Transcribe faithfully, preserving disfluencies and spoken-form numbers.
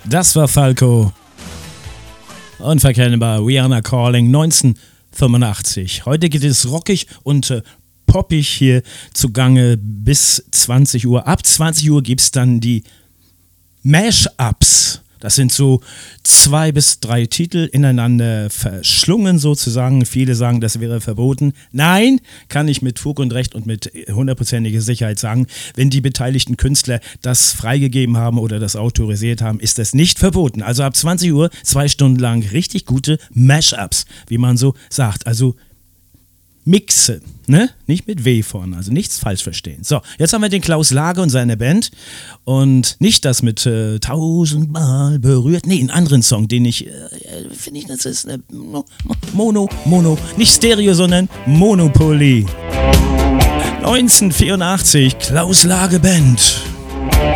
Das war Falco. Unverkennbar, Rihanna Calling, neunzehnhundertfünfundachtzig. Heute geht es rockig und äh, poppig hier zugange bis zwanzig Uhr. Ab zwanzig Uhr gibt es dann die Mash-Ups. Das sind so zwei bis drei Titel ineinander verschlungen sozusagen. Viele sagen, das wäre verboten. Nein, kann ich mit Fug und Recht und mit hundertprozentiger Sicherheit sagen. Wenn die beteiligten Künstler das freigegeben haben oder das autorisiert haben, ist das nicht verboten. Also ab zwanzig Uhr, zwei Stunden lang richtig gute Mash-Ups, wie man so sagt. Also Mixe, ne? Nicht mit W vorne, also nichts falsch verstehen. So, jetzt haben wir den Klaus Lage und seine Band und nicht das mit äh, tausendmal berührt, nee, einen anderen Song, den ich, äh, finde ich, das ist eine Mono, Mono, nicht Stereo, sondern Monopoly. neunzehnhundertvierundachtzig, Klaus Lage Band.